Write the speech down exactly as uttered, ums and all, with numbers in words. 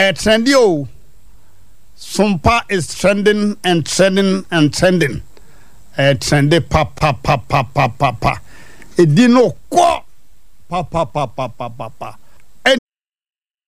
A trendy o. Sumpa is trending and trending and trending. A trendy pa pa pa pa pa pa pa. It didn't know quoi. Pa pa pa pa pa pa pa.